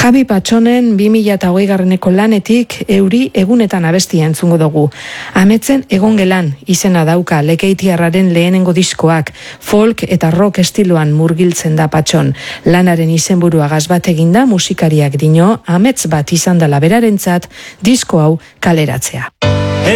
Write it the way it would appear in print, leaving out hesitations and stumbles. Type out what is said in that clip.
Javi Patxonen 2020 lanetik Euri egunetan abestia entzungo dugu. Ametzen egongelan izena dauka Lekeitiarraren lehenengo diskoak, folk eta rock estiloan murgiltzen da Patxon. Lanaren izenburua bat eginda musikariak dio, amets bat izan dela berarentzat disko hau kaleratzea.